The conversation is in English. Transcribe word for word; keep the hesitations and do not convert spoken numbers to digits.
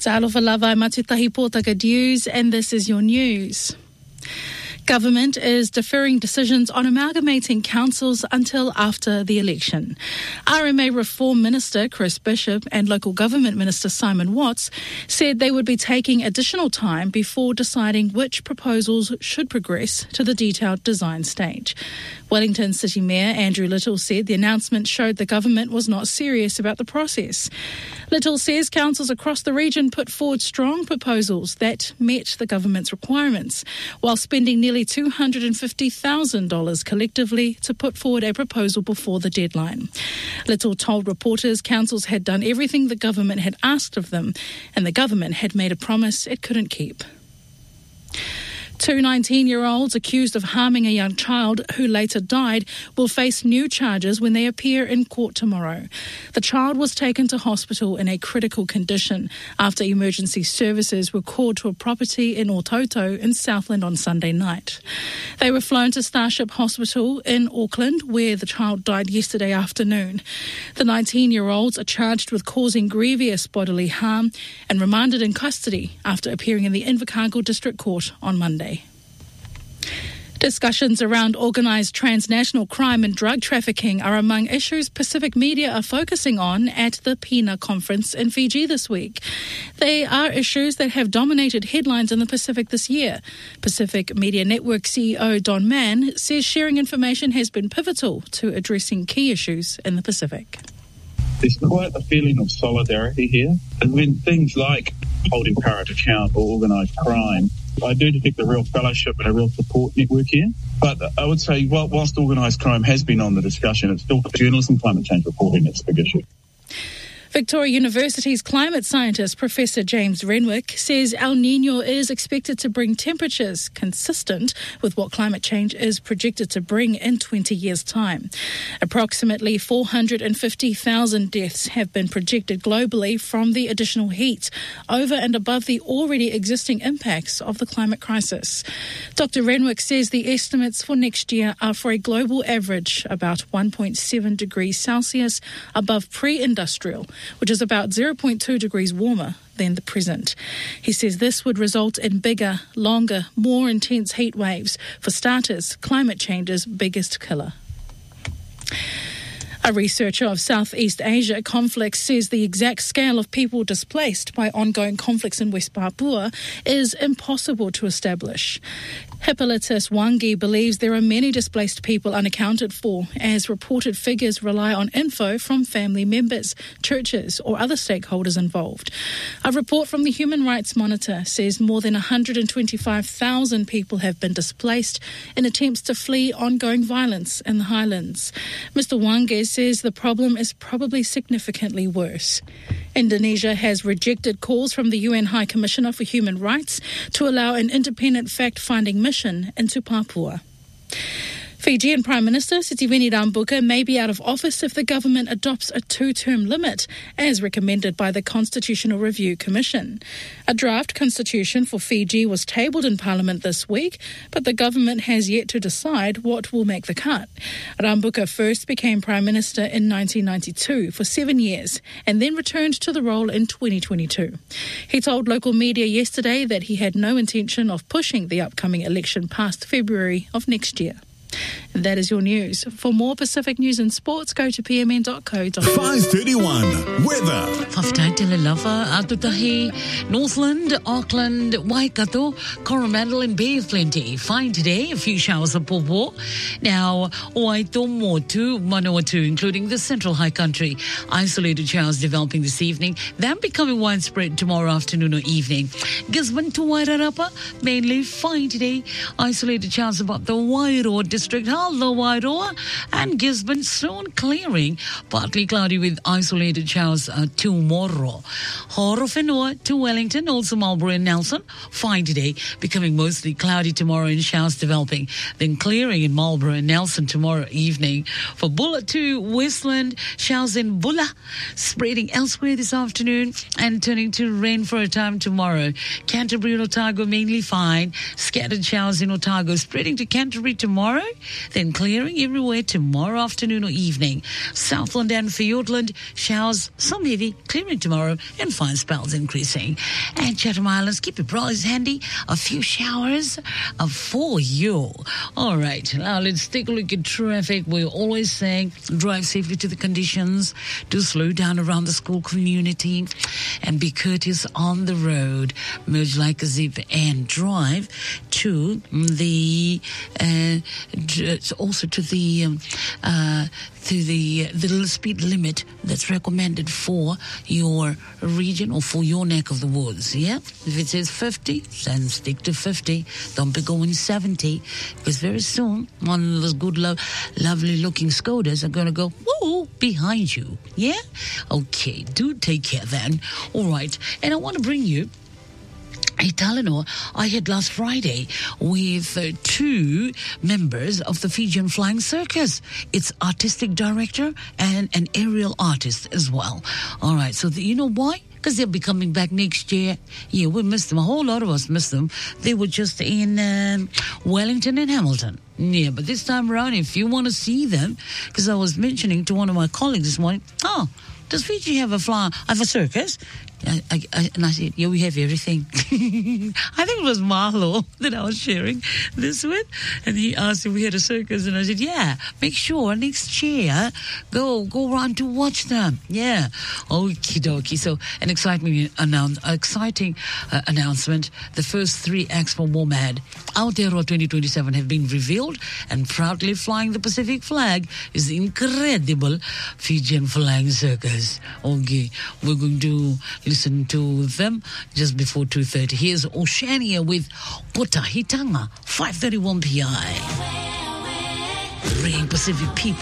Ta'alofa lava matutahi pōtaka news, and this is your news. Government is deferring decisions on amalgamating councils until after the election. R M A Reform Minister Chris Bishop and Local Government Minister Simon Watts said they would be taking additional time before deciding which proposals should progress to the detailed design stage. Wellington City Mayor Andrew Little said the announcement showed the government was not serious about the process. Little says councils across the region put forward strong proposals that met the government's requirements, while spending nearly two hundred fifty thousand dollars collectively to put forward a proposal before the deadline. Little told reporters councils had done everything the government had asked of them, and the government had made a promise it couldn't keep. Two nineteen-year-olds accused of harming a young child who later died will face new charges when they appear in court tomorrow. The child was taken to hospital in a critical condition after emergency services were called to a property in Ototo in Southland on Sunday night. They were flown to Starship Hospital in Auckland, where the child died yesterday afternoon. The nineteen-year-olds are charged with causing grievous bodily harm and remanded in custody after appearing in the Invercargill District Court on Monday. Discussions around organised transnational crime and drug trafficking are among issues Pacific media are focusing on at the PINA conference in Fiji this week. They are issues that have dominated headlines in the Pacific this year. Pacific Media Network C E O Don Mann says sharing information has been pivotal to addressing key issues in the Pacific. There's quite a feeling of solidarity here. And when things like holding power to account or organised crime, I do detect a real fellowship and a real support network here. But I would say, well, whilst organised crime has been on the discussion, it's still journalism climate change reporting that's the big issue. Victoria University's climate scientist Professor James Renwick says El Niño is expected to bring temperatures consistent with what climate change is projected to bring in twenty years' time. Approximately four hundred fifty thousand deaths have been projected globally from the additional heat, over and above the already existing impacts of the climate crisis. Doctor Renwick says the estimates for next year are for a global average about one point seven degrees Celsius above pre-industrial, which is about zero point two degrees warmer than the present. He says this would result in bigger, longer, more intense heat waves. For starters, climate change's biggest killer. A researcher of Southeast Asia conflicts says the exact scale of people displaced by ongoing conflicts in West Papua is impossible to establish. Hippolytus Wangi believes there are many displaced people unaccounted for, as reported figures rely on info from family members, churches or other stakeholders involved. A report from the Human Rights Monitor says more than one hundred twenty-five thousand people have been displaced in attempts to flee ongoing violence in the highlands. Mister Wangi says the problem is probably significantly worse. Indonesia has rejected calls from the U N High Commissioner for Human Rights to allow an independent fact-finding mission into Papua. Fijian Prime Minister Sitiveni Rabuka may be out of office if the government adopts a two-term limit, as recommended by the Constitutional Review Commission. A draft constitution for Fiji was tabled in Parliament this week, but the government has yet to decide what will make the cut. Rabuka first became Prime Minister in nineteen ninety-two for seven years and then returned to the role in twenty twenty-two. He told local media yesterday that he had no intention of pushing the upcoming election past February of next year. And that is your news. For more Pacific news and sports, go to p m n dot co dot n z. five thirty-one weather. Whawhataitele lava, Atutahi, Northland, Auckland, Waikato, Coromandel and Bay of Plenty. Fine today, a few showers of popo. Now, Waitomotu, Manawatu, including the central high country. Isolated showers developing this evening, then becoming widespread tomorrow afternoon or evening. Gisborne to Wairarapa, mainly fine today. Isolated showers about the Wairoa district. Hello, Wairoa, and Gisborne soon clearing. Partly cloudy with isolated showers uh, tomorrow. Horowhenua to Wellington, also Marlborough and Nelson. Fine today, becoming mostly cloudy tomorrow and showers developing. Then clearing in Marlborough and Nelson tomorrow evening. For Bulla to Westland, showers in Bulla, spreading elsewhere this afternoon and turning to rain for a time tomorrow. Canterbury and Otago mainly fine. Scattered showers in Otago, spreading to Canterbury tomorrow. then clearing everywhere tomorrow afternoon or evening. Southland and Fiordland, showers, some heavy, clearing tomorrow, and fine spells increasing. And Chatham Islands, keep your brollies handy. A few showers uh, for you. All right, now let's take a look at traffic. We're always saying drive safely to the conditions, do slow down around the school community, and be courteous on the road. Merge like a zip and drive to the, uh, also to the, um, uh, to the the little speed limit that's recommended for your region or for your neck of the woods, yeah? If it says fifty, then stick to fifty. Don't be going seventy, because very soon one of those good, lo- lovely-looking Skodas are going to go, woo, behind you, yeah? Okay, do take care then. All right, and I want to bring you a Talanoa I had last Friday with uh, two members of the Fijian Flying Circus. It's artistic director and an aerial artist as well. All right, so the, you know why? Because they'll be coming back next year. Yeah, we missed them. A whole lot of us missed them. They were just in um, Wellington and Hamilton. Yeah, but this time around, if you want to see them, because I was mentioning to one of my colleagues this morning, oh, does Fiji have a fly, have a circus? I, I, I, and I said, yeah, we have everything. I think it was Marlo that I was sharing this with. And he asked if we had a circus. And I said, yeah, make sure next year, go go around to watch them. Yeah. Okie dokie. So an exciting, announce, exciting uh, announcement. The first three acts for WOMAD Aotearoa twenty twenty-seven have been revealed. And proudly flying the Pacific flag is the incredible Fijian Flying Circus. Okay, we're going to listen to them just before two thirty. Here's Oceania with Pota Hitanga, five thirty-one P I. Bring Pacific people